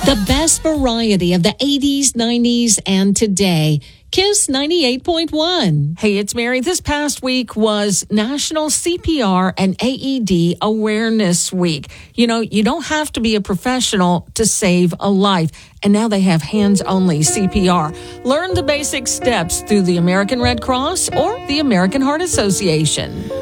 The best variety of the 80s, 90s, and today. Kiss 98.1. Hey, it's Mary. This past week was National CPR and AED Awareness Week. You know, you don't have to be a professional to save a life. And now they have hands-only CPR. Learn the basic steps through the American Red Cross or the American Heart Association.